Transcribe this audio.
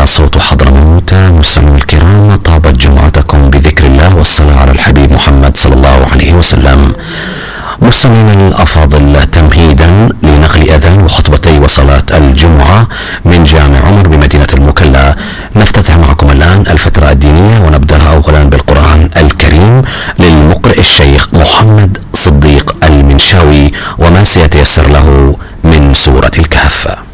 صوت حضرموت. مستمعينا الكرام، طابت جمعتكم بذكر الله والصلاة على الحبيب محمد صلى الله عليه وسلم. مستمعينا الأفاضل، تمهيدا لنقل أذان وخطبتي وصلاة الجمعة من جامع عمر بمدينة المكلا، نفتتح معكم الآن الفترة الدينية، ونبدأها أولا بالقرآن الكريم للمقرئ الشيخ محمد صديق المنشاوي وما سيتيسر له من سورة الكهف.